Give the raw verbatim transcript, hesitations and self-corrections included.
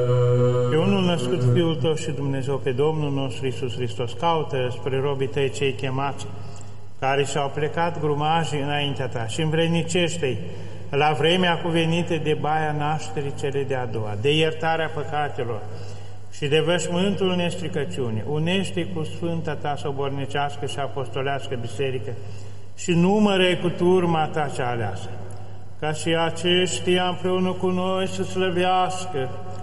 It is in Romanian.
Pe unul născut Fiul Tău și Dumnezeu, pe Domnul nostru Iisus Hristos, caută spre robii Tăi cei chemați, care și-au plecat grumajii înaintea Ta, și învrednicește-i la vremea cuvenită de baia nașterii cele de-a doua, de iertarea păcatelor și de veșmântul nestricăciunii. Unește-i cu Sfânta Ta sobornicească și apostolească biserică și numără-i cu turma Ta cea aleasă, ca și aceștia împreună cu noi să slăvească